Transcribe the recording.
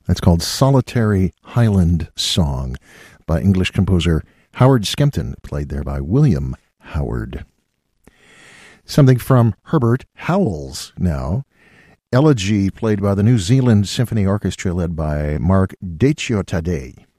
That's called Solitary Highland Song by English composer Howard Skempton, played there by William Howard. Something from Herbert Howells now. Elegy, played by the New Zealand Symphony Orchestra, led by Mark Decio Tadei.